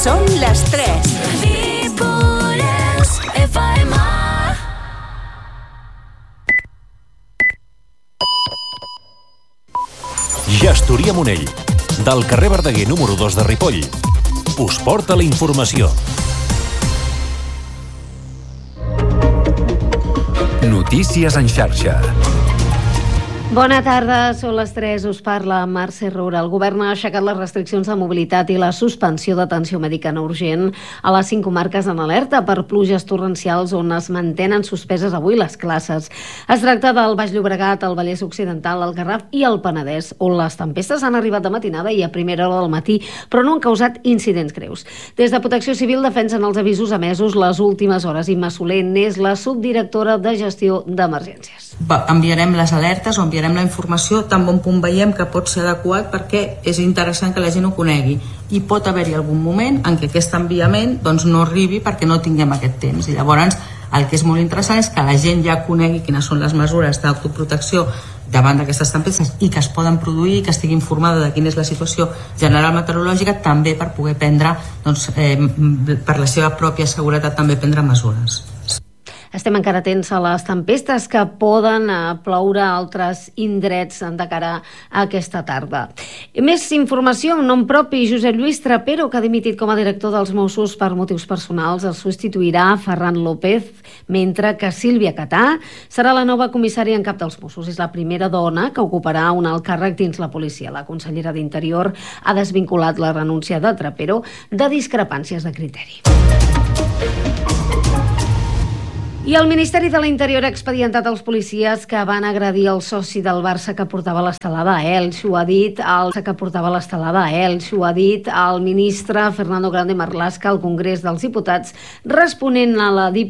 Són les 3. Gestoria Monell, del carrer Verdaguer número 2 de Ripoll, us porta la informació. Notícies en xarxa. Bona tarda, són les 3, us parla Mercè Roura. El govern ha aixecat les restriccions de mobilitat i la suspensió d'atenció mèdica no urgent a les 5 comarques en alerta per pluges torrencials on es mantenen suspeses avui les classes. Es tracta del Baix Llobregat, el Vallès Occidental, el Garraf i el Penedès, on les tempestes han arribat de matinada i a primera hora del matí, però no han causat incidents greus. Des de Protecció Civil defensen els avisos emesos les últimes hores. Imma Soler n'és la subdirectora de gestió d'emergències. Enviarem les alertes o enviarem la informació tan bon punt veiem que pot ser adequat, perquè és interessant que la gent ho conegui, i pot haver-hi algun moment en què aquest enviament no arribi perquè no tinguem aquest temps, i llavors el que és molt interessant és que la gent ja conegui quines són les mesures d'autoprotecció davant d'aquestes tempestes i que es poden produir, que estigui informada de quina és la situació general meteorològica, també per poder prendre, per la seva pròpia seguretat, també prendre mesures. Estem encara atents a les tempestes que poden ploure a altres indrets de cara a aquesta tarda. Més informació en nom propi. Josep Lluís Trapero, que ha dimitit com a director dels Mossos per motius personals, el substituirà Ferran López, mentre que Sílvia Catà serà la nova comissària en cap dels Mossos. És la primera dona que ocuparà un alt càrrec dins la policia. La consellera d'Interior ha desvinculat la renúncia de Trapero de discrepàncies de criteri. I el Ministeri de l'Interior ha expedientat els policies que van agredir el soci del Barça que portava l'estelada a Elx. Ho ha dit el ministre Fernando Grande Marlaska al Congrés dels Diputats, responent a la